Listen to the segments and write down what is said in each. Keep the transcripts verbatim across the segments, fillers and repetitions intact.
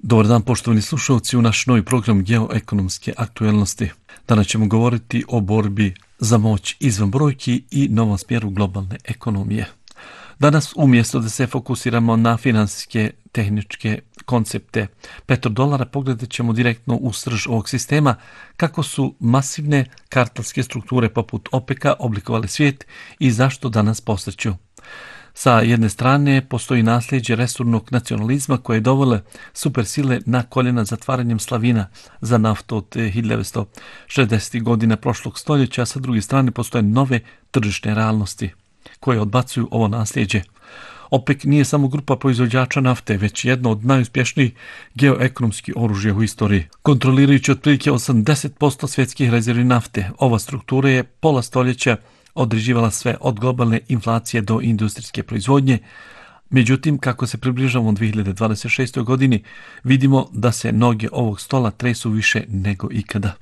Dobar dan, poštovani slušalci, u naš novi program geoekonomske aktuelnosti. Danas ćemo govoriti o borbi za moć izvan brojki i novom smjeru globalne ekonomije. Danas, umjesto da se fokusiramo na finansijske, tehničke koncepte petrodolara, pogledat ćemo direktno u srž ovog sistema kako su masivne kartelske strukture poput OPEC-a oblikovale svijet i zašto danas posreću. Sa jedne strane postoji nasljeđe resurnog nacionalizma koje je dovele supersile na koljena zatvaranjem slavina za naftu od hiljadu devetsto šezdesetih godina prošlog stoljeća, a sa druge strane postoje nove tržišne realnosti koje odbacuju ovo nasljeđe. OPEC nije samo grupa proizvođača nafte, već jedno od najuspješnijih geoekonomskih oružja u istoriji. Kontrolirajući otprilike osamdeset posto svjetskih rezervi nafte, ova struktura je pola stoljeća određivala sve od globalne inflacije do industrijske proizvodnje. Međutim, kako se približavamo dvije hiljade dvadeset šestoj godini, vidimo da se noge ovog stola tresu više nego ikada.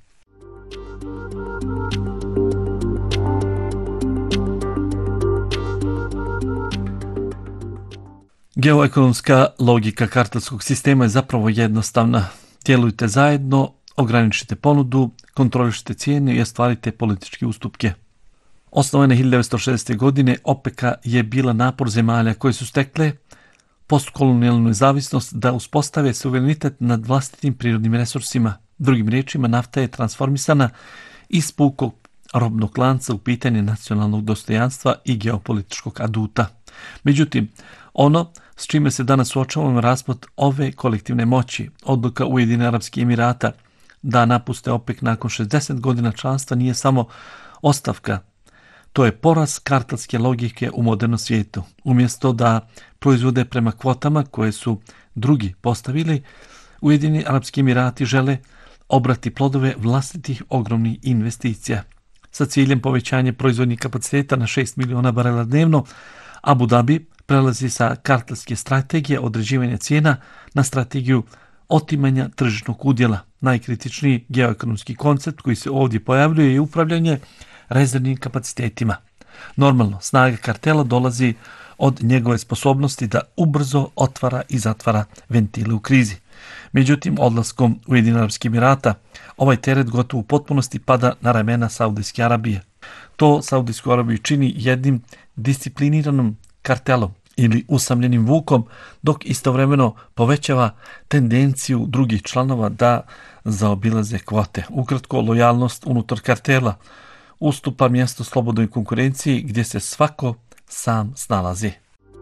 Geoekonomska logika kartelskog sistema je zapravo jednostavna. Djelujte zajedno, ograničite ponudu, kontrolišite cijene i ostvarite političke ustupke. Osnovane hiljadu devetsto šezdesete. godine, OPEC-a je bila napor zemalja koje su stekle postkolonijalnu nezavisnost da uspostave suverenitet nad vlastitim prirodnim resursima. Drugim riječima, nafta je transformisana iz pukog robnog lanca u pitanje nacionalnog dostojanstva i geopolitičkog aduta. Međutim, ono s čime se danas suočavamo je raspad ove kolektivne moći. Odluka Ujedinjenih Arapskih Emirata da napuste OPEC nakon šezdeset godina članstva nije samo ostavka. To je poraz kartelske logike u modernom svijetu. Umjesto da proizvode prema kvotama koje su drugi postavili, Ujedinjeni Arapski Emirati žele obrati plodove vlastitih ogromnih investicija. Sa ciljem povećanja proizvodnih kapaciteta na šest miliona barela dnevno, Abu Dhabi prelazi sa kartelske strategije određivanja cijena na strategiju otimanja tržišnog udjela. Najkritičniji geoekonomski koncept koji se ovdje pojavljuje je upravljanje rezervnim kapacitetima. Normalno, snaga kartela dolazi od njegove sposobnosti da ubrzo otvara i zatvara ventile u krizi. Međutim, odlaskom Ujedinjenih Arapskih Emirata ovaj teret gotovo u potpunosti pada na ramena Saudijske Arabije. To Saudijsku Arabiju čini jednim discipliniranom kartelom ili usamljenim vukom, dok istovremeno povećava tendenciju drugih članova da zaobilaze kvote. Ukratko, lojalnost unutar kartela ustupa mjesto slobodnoj konkurenciji gdje se svako sam snalazi.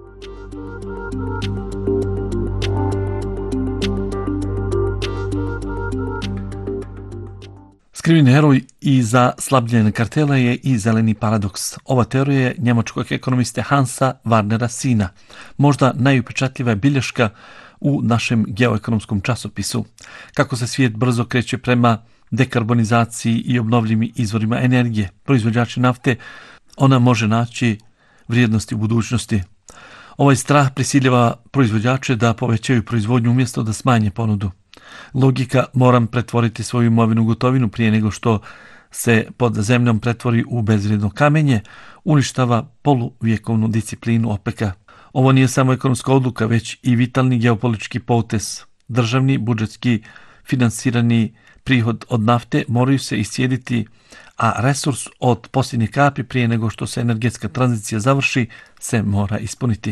Skriveni heroj iza slabljenja kartela je i zeleni paradoks. Ova teorija je njemačkog ekonomiste Hansa Warnera Sina, možda najupečatljiva bilješka u našem geoekonomskom časopisu. Kako se svijet brzo kreće prema dekarbonizaciji i obnovljivim izvorima energije, proizvođači nafte, ona može naći vrijednosti u budućnosti. Ovaj strah prisiljava proizvođače da povećaju proizvodnju umjesto da smanje ponudu. Logika moram pretvoriti svoju imovinu u gotovinu prije nego što se pod zemljom pretvori u bezvrijedno kamenje, uništava poluvjekovnu disciplinu OPEC-a. Ovo nije samo ekonomska odluka, već i vitalni geopolitički potez. Državni, budžetski, finansirani prihod od nafte moraju se iscijediti, a resurs od posljednje kapi prije nego što se energetska tranzicija završi se mora ispuniti.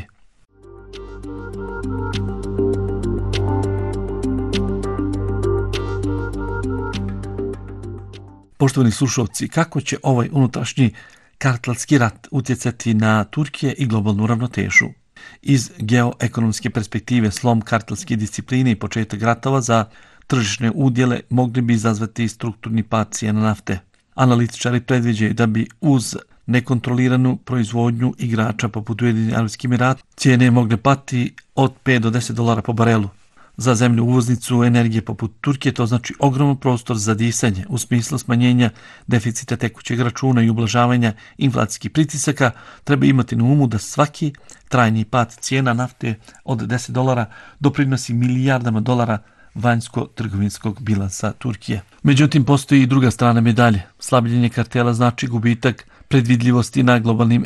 Poštovani slušalci, kako će ovaj unutrašnji kartelski rat utjecati na Turkije i globalnu ravnotežu? Iz geoekonomske perspektive slom kartelske discipline i početak ratova za tržišne udjele mogli bi izazvati strukturni pad cijena nafte. Analitičari predviđaju da bi uz nekontroliranu proizvodnju igrača poput Ujedinjenih Arapskih Emirata cijene mogle pati od pet do deset dolara po barelu. Za zemlju uvoznicu energije poput Turkije to znači ogroman prostor za disanje u smislu smanjenja deficita tekućeg računa i ublažavanja inflacijskih pritisaka. Treba imati na umu da svaki trajni pad cijena nafte od deset dolara doprinosi milijardama dolara vanjsko-trgovinskog bilansa Turkije. Međutim, postoji i druga strana medalje. Slabljenje kartela znači gubitak predvidljivosti na globalnim